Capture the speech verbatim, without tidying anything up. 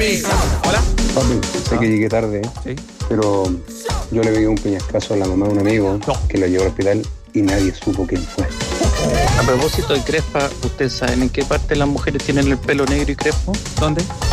Sí. Hola. Papi, sé Ah. que llegué tarde, Sí. pero yo le pegué un peñascazo a la mamá de un amigo No. que lo llevó al hospital y nadie supo quién fue. A propósito de crespa, ¿ustedes saben en qué parte las mujeres tienen el pelo negro y crespo? ¿Dónde?